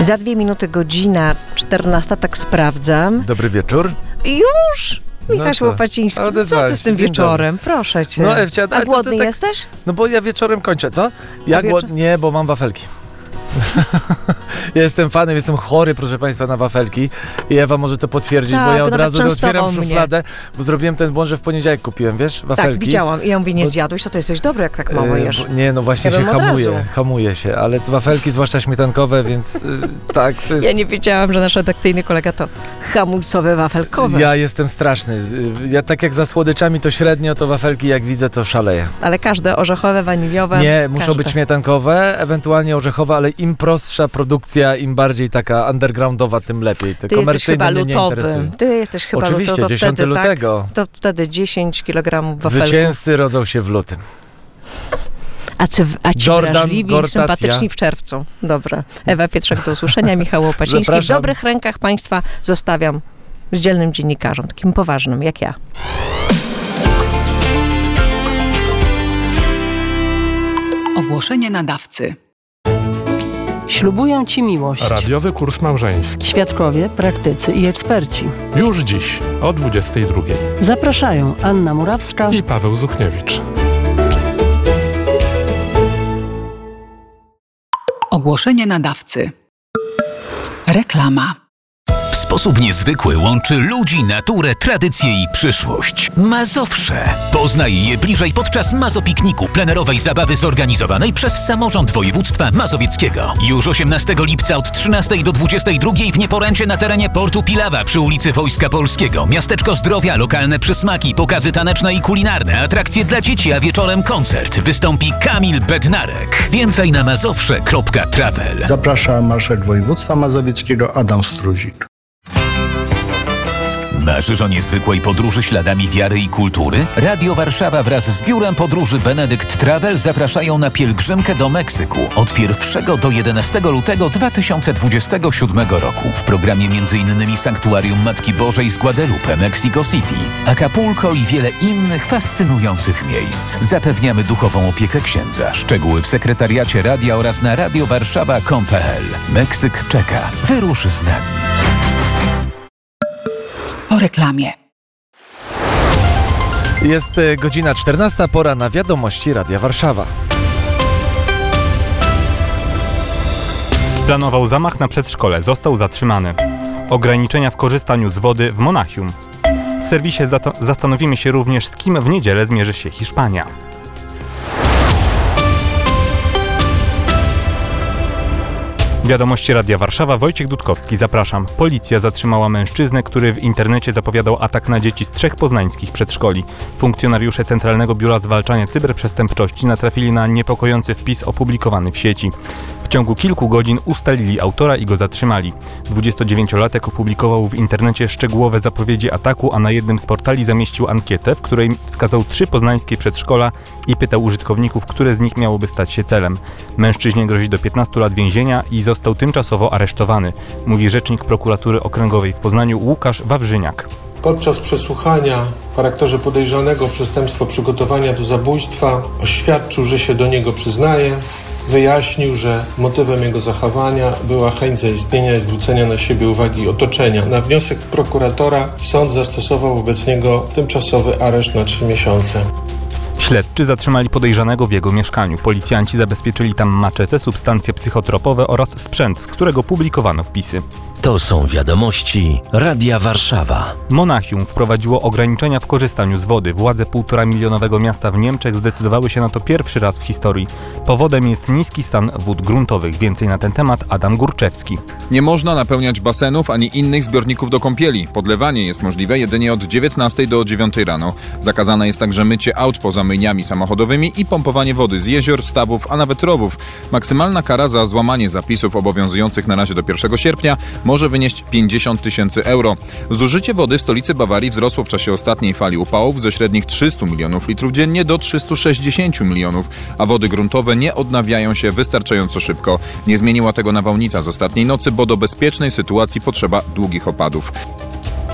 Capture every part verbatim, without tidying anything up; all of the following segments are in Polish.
Za dwie minuty godzina czternasta, tak sprawdzam. Dobry wieczór. Już? Michał No Łopaciński, co? co ty z tym Dzień wieczorem? Dobry. Proszę cię. No, Ewcia, a głodny to, to, tak, jesteś? No bo ja wieczorem kończę, co? Ja wieczor... głod... Nie, bo mam wafelki. Ja jestem fanem, jestem chory, proszę Państwa, na wafelki i Ewa może to potwierdzić, tak, bo ja od no razu tak otwieram szufladę, mnie. bo zrobiłem ten błąd, że w poniedziałek kupiłem, wiesz, wafelki. Tak, widziałam i ja mówię, nie bo... zjadłeś, to, to jesteś dobry, jak tak mało jesz. E, nie, no właśnie ja się hamuje, razu. hamuje się, ale te wafelki, zwłaszcza śmietankowe, więc y, tak, to jest... Ja nie wiedziałam, że nasz redakcyjny kolega to hamulcowe wafelkowe. Ja jestem straszny. Ja tak jak za słodyczami to średnio, to wafelki jak widzę, to szaleję. Ale każde orzechowe, waniliowe? Nie, muszą każde. być śmietankowe, ewentualnie orzechowe, ale im prostsza produkcja, im bardziej taka undergroundowa, tym lepiej. Te Ty jesteś chyba mnie nie lutowy. interesują. Ty jesteś chyba Oczywiście, lutowy. dziesiątego lutego. Tak, to wtedy dziesięć kilogramów wafelków. Zwycięzcy rodzą się w lutym. A, cy, a ci Jordan, wrażliwi, Gortat, sympatyczni ja. w czerwcu. Dobra. Ewa Pietrzak, do usłyszenia. Michał Łopaciński. W Zapraszam. dobrych rękach Państwa zostawiam z dzielnym dziennikarzem, takim poważnym jak ja. Ogłoszenie nadawcy. Ślubują Ci miłość. Radiowy kurs małżeński. Świadkowie, praktycy i eksperci. Już dziś o dwudziestej drugiej. Zapraszają Anna Murawska I Paweł Zuchniewicz. Ogłoszenie nadawcy. Reklama. W sposób niezwykły łączy ludzi, naturę, tradycję i przyszłość. Mazowsze. Poznaj je bliżej podczas Mazopikniku, plenerowej zabawy zorganizowanej przez samorząd województwa mazowieckiego. Już osiemnastego lipca od trzynastej do dwudziestej drugiej w Nieporęcie na terenie portu Pilawa przy ulicy Wojska Polskiego. Miasteczko Zdrowia, lokalne przysmaki, pokazy taneczne i kulinarne, atrakcje dla dzieci, a wieczorem koncert. Wystąpi Kamil Bednarek. Więcej na mazowsze kropka travel. Zaprasza marszałek województwa mazowieckiego Adam Struzik. Marzysz o niezwykłej podróży śladami wiary i kultury? Radio Warszawa wraz z biurem podróży Benedict Travel zapraszają na pielgrzymkę do Meksyku od pierwszego do jedenastego lutego dwa tysiące dwudziestego siódmego roku. W programie m.in. Sanktuarium Matki Bożej z Guadalupe, Mexico City, Acapulco i wiele innych fascynujących miejsc. Zapewniamy duchową opiekę księdza. Szczegóły w sekretariacie radia oraz na radiowarszawa kropka com kropka pe el. Meksyk czeka. Wyrusz z nami. Po reklamie. Jest godzina czternasta, pora na wiadomości Radia Warszawa. Planował zamach na przedszkole, został zatrzymany. Ograniczenia w korzystaniu z wody w Monachium. W serwisie zata- zastanowimy się również, z kim w niedzielę zmierzy się Hiszpania. Wiadomości Radia Warszawa, Wojciech Dudkowski, zapraszam. Policja zatrzymała mężczyznę, który w internecie zapowiadał atak na dzieci z trzech poznańskich przedszkoli. Funkcjonariusze Centralnego Biura Zwalczania Cyberprzestępczości natrafili na niepokojący wpis opublikowany w sieci. W ciągu kilku godzin ustalili autora i go zatrzymali. dwudziestodziewięciolatek opublikował w internecie szczegółowe zapowiedzi ataku, a na jednym z portali zamieścił ankietę, w której wskazał trzy poznańskie przedszkola i pytał użytkowników, które z nich miałoby stać się celem. Mężczyźnie grozi do piętnastu lat więzienia i został tymczasowo aresztowany, mówi rzecznik prokuratury okręgowej w Poznaniu Łukasz Wawrzyniak. Podczas przesłuchania w charakterze podejrzanego o przestępstwo przygotowania do zabójstwa oświadczył, że się do niego przyznaje. Wyjaśnił, że motywem jego zachowania była chęć zaistnienia i zwrócenia na siebie uwagi otoczenia. Na wniosek prokuratora sąd zastosował wobec niego tymczasowy areszt na trzy miesiące. Śledczy zatrzymali podejrzanego w jego mieszkaniu. Policjanci zabezpieczyli tam maczetę, substancje psychotropowe oraz sprzęt, z którego publikowano wpisy. To są wiadomości Radia Warszawa. Monachium wprowadziło ograniczenia w korzystaniu z wody. Władze półtora milionowego miasta w Niemczech zdecydowały się na to pierwszy raz w historii. Powodem jest niski stan wód gruntowych. Więcej na ten temat Adam Górczewski. Nie można napełniać basenów ani innych zbiorników do kąpieli. Podlewanie jest możliwe jedynie od dziewiętnastej do dziewiątej rano. Zakazane jest także mycie aut poza myjniami samochodowymi i pompowanie wody z jezior, stawów, a nawet rowów. Maksymalna kara za złamanie zapisów obowiązujących na razie do pierwszego sierpnia może wynieść pięćdziesiąt tysięcy euro. Zużycie wody w stolicy Bawarii wzrosło w czasie ostatniej fali upałów ze średnich trzystu milionów litrów dziennie do trzystu sześćdziesięciu milionów, a wody gruntowe nie odnawiają się wystarczająco szybko. Nie zmieniła tego nawałnica z ostatniej nocy, bo do bezpiecznej sytuacji potrzeba długich opadów.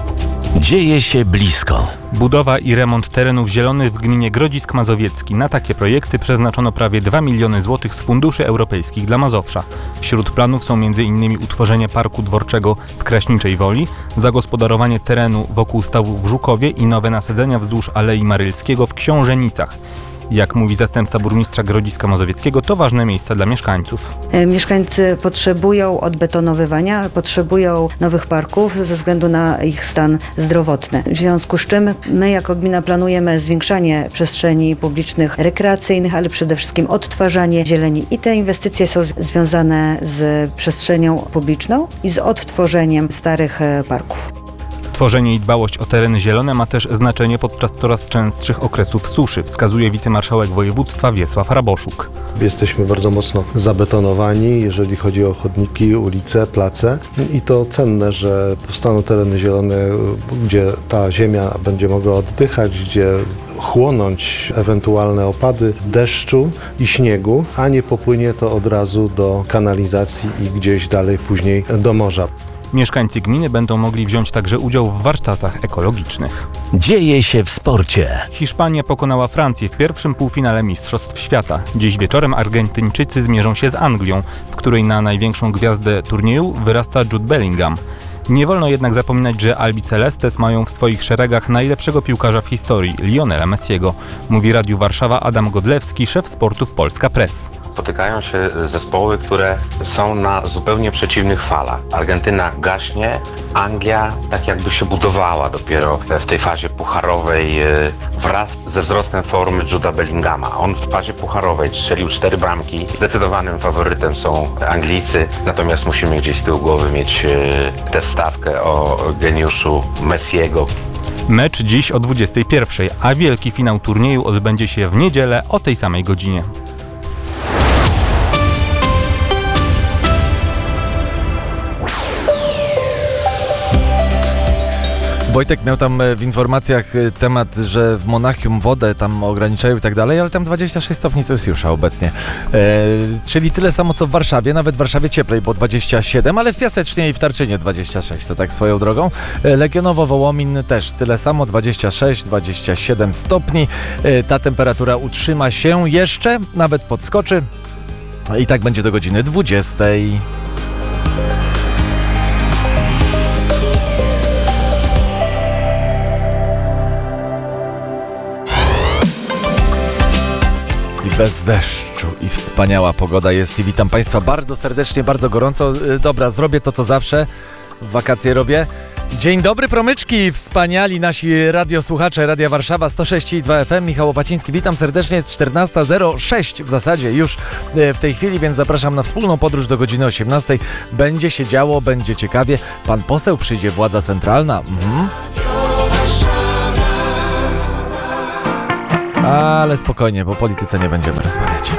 Dzieje się blisko. Budowa i remont terenów zielonych w gminie Grodzisk Mazowiecki. Na takie projekty przeznaczono prawie dwa miliony złotych z funduszy europejskich dla Mazowsza. Wśród planów są m.in. utworzenie parku dworczego w Kraśniczej Woli, zagospodarowanie terenu wokół stawu w Żukowie i nowe nasadzenia wzdłuż Alei Marylskiego w Książenicach. Jak mówi zastępca burmistrza Grodziska Mazowieckiego, to ważne miejsca dla mieszkańców. Mieszkańcy potrzebują odbetonowywania, potrzebują nowych parków ze względu na ich stan zdrowotny. W związku z czym my jako gmina planujemy zwiększanie przestrzeni publicznych, rekreacyjnych, ale przede wszystkim odtwarzanie zieleni. I te inwestycje są związane z przestrzenią publiczną i z odtworzeniem starych parków. Tworzenie i dbałość o tereny zielone ma też znaczenie podczas coraz częstszych okresów suszy, wskazuje wicemarszałek województwa Wiesław Raboszuk. Jesteśmy bardzo mocno zabetonowani, jeżeli chodzi o chodniki, ulice, place i to cenne, że powstaną tereny zielone, gdzie ta ziemia będzie mogła oddychać, gdzie chłonąć ewentualne opady deszczu i śniegu, a nie popłynie to od razu do kanalizacji i gdzieś dalej później do morza. Mieszkańcy gminy będą mogli wziąć także udział w warsztatach ekologicznych. Dzieje się w sporcie. Hiszpania pokonała Francję w pierwszym półfinale Mistrzostw Świata. Dziś wieczorem Argentyńczycy zmierzą się z Anglią, w której na największą gwiazdę turnieju wyrasta Jude Bellingham. Nie wolno jednak zapominać, że Albicelestes mają w swoich szeregach najlepszego piłkarza w historii, Lionela Messiego, mówi Radiu Warszawa Adam Godlewski, szef sportów Polska Press. Spotykają się zespoły, które są na zupełnie przeciwnych falach. Argentyna gaśnie, Anglia tak jakby się budowała dopiero w tej fazie pucharowej wraz ze wzrostem formy Jude'a Bellinghama. On w fazie pucharowej strzelił cztery bramki. Zdecydowanym faworytem są Anglicy, natomiast musimy gdzieś z tyłu głowy mieć tę stawkę o geniuszu Messiego. Mecz dziś o dwudziestej pierwszej, a wielki finał turnieju odbędzie się w niedzielę o tej samej godzinie. Wojtek miał tam w informacjach temat, że w Monachium wodę tam ograniczają i tak dalej, ale tam dwadzieścia sześć stopni Celsjusza obecnie. E, czyli tyle samo co w Warszawie, nawet w Warszawie cieplej, bo dwadzieścia siedem, ale w Piasecznie i w Tarczynie dwadzieścia sześć, to tak swoją drogą. E, Legionowo-Wołomin też tyle samo, dwadzieścia sześć dwadzieścia siedem stopni. E, ta temperatura utrzyma się jeszcze, nawet podskoczy i tak będzie do godziny dwudziestej. Bez deszczu i wspaniała pogoda jest i witam Państwa bardzo serdecznie, bardzo gorąco. Dobra, zrobię to co zawsze, w wakacje robię. Dzień dobry promyczki, wspaniali nasi radiosłuchacze Radia Warszawa sto sześć i dwa F M. Michał Łopaciński, witam serdecznie, jest czternasta zero sześć w zasadzie już w tej chwili, więc zapraszam na wspólną podróż do godziny osiemnastej. Będzie się działo, będzie ciekawie. Pan poseł przyjdzie, władza centralna. Mhm. Ale spokojnie, bo o polityce nie będziemy rozmawiać.